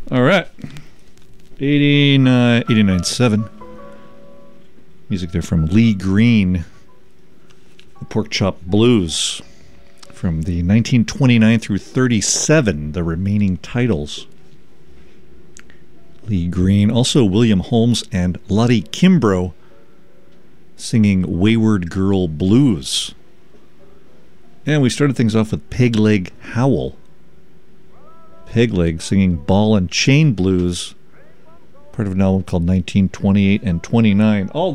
All right. 89.7. Music there from Lee Green. The Pork Chop Blues. From the 1929 through 37, the remaining titles. Lee Green. Also William Holmes and Lottie Kimbrough singing Wayward Girl Blues. And we started things off with Pegleg Howell. Pegleg singing Ball and Chain Blues, part of an album called 1928 and 29. All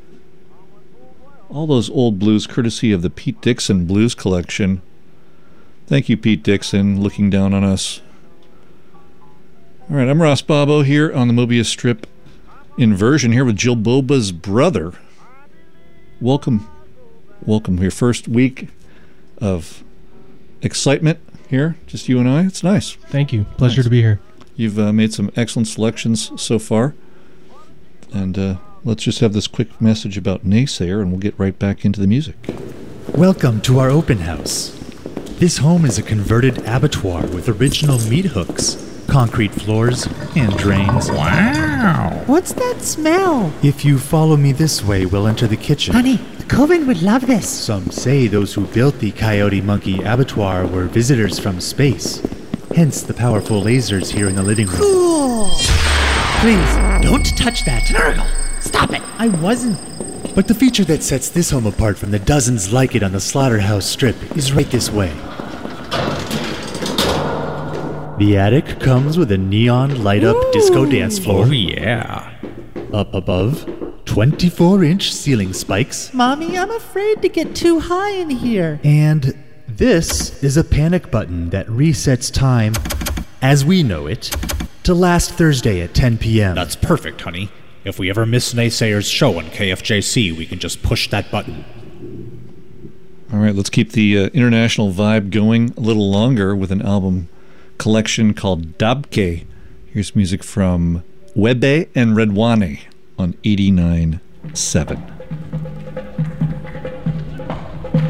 those old blues courtesy of the Pete Dixon Blues Collection. Thank you, Pete Dixon, looking down on us. All right, I'm Ross Bobo here on the Mobius Strip Inversion, here with Jill Boba's brother. Welcome your first week of excitement here, just you and I. It's nice. Thank you. Pleasure to be here. You've made some excellent selections so far. And let's just have this quick message about Naysayer, and we'll get right back into the music. Welcome to our open house. This home is a converted abattoir with original meat hooks, concrete floors, and drains. Wow! What's that smell? If you follow me this way, we'll enter the kitchen. Honey, the Coven would love this. Some say those who built the Coyote Monkey Abattoir were visitors from space. Hence the powerful lasers here in the living room. Cool. Please, don't touch that. Nurgle, stop it! I wasn't. But the feature that sets this home apart from the dozens like it on the Slaughterhouse Strip is right this way. The attic comes with a neon light-up disco dance floor. Oh, yeah. Up above, 24-inch ceiling spikes. Mommy, I'm afraid to get too high in here. And this is a panic button that resets time, as we know it, to last Thursday at 10 p.m. That's perfect, honey. If we ever miss Naysayer's show on KFJC, we can just push that button. All right, let's keep the international vibe going a little longer with an album collection called Dabke. Here's music from Webe and Redwane on 89.7.